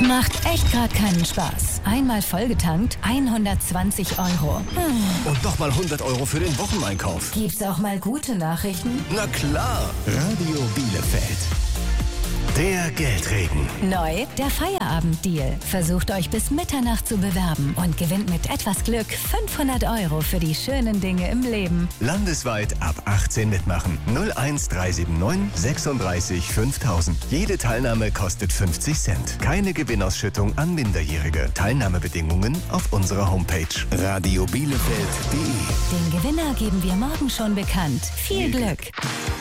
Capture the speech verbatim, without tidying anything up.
Macht echt gerade keinen Spaß. Einmal vollgetankt, hundertzwanzig Euro. Hm. Und nochmal hundert Euro für den Wocheneinkauf. Gibt's auch mal gute Nachrichten? Na klar. Radio Bielefeld. Der Geldregen. Neu, der Feierabenddeal. Versucht euch bis Mitternacht zu bewerben und gewinnt mit etwas Glück fünfhundert Euro für die schönen Dinge im Leben. Landesweit ab achtzehn mitmachen. null eins drei sieben neun sechsunddreißig fünftausend. Jede Teilnahme kostet fünfzig Cent. Keine Gewinnausschüttung an Minderjährige. Teilnahmebedingungen auf unserer Homepage radiobielefeld punkt de. Den Gewinner geben wir morgen schon bekannt. Viel Glück!